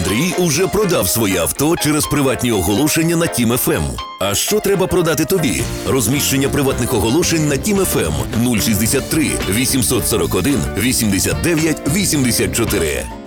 Андрій уже продав своє авто через приватні оголошення на Тім ФМ. А що треба продати тобі? Розміщення приватних оголошень на Тім ФМ 063 841 89 84.